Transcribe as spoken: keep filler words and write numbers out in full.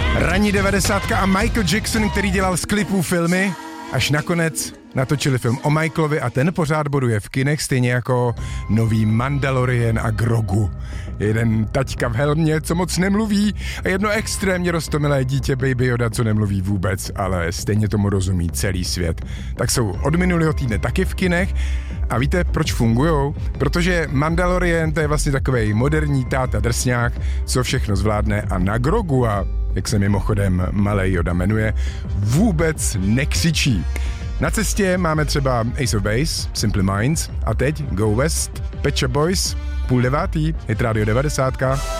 Ranní devadesátka a Michael Jackson, který dělal z klipů filmy, až nakonec natočili film o Michaelovi a ten pořád boduje v kinech, stejně jako nový Mandalorian a Grogu. Jeden taťka v helmě, co moc nemluví, a jedno extrémně roztomilé dítě Baby Yoda, co nemluví vůbec, ale stejně tomu rozumí celý svět. Tak jsou od minulého týdne taky v kinech. A víte, proč fungujou? Protože Mandalorian to je vlastně takovej moderní táta drsňák, co všechno zvládne, a na Grogu, a jak se mimochodem malej Yoda jmenuje, vůbec nekřičí. Na cestě máme třeba Ace of Base, Simple Minds a teď Go West, Pet Shop Boys, půl devátý, Hit Radio devadesátka.